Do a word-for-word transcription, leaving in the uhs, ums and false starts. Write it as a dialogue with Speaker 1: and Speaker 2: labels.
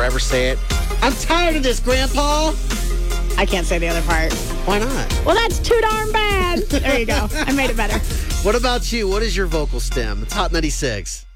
Speaker 1: forever say it. I'm tired of this, Grandpa.
Speaker 2: I can't say the other part.
Speaker 1: Why not?
Speaker 2: Well, that's too darn bad. There you go. I made it better.
Speaker 1: What about you? What is your vocal stem? It's Hot ninety-six.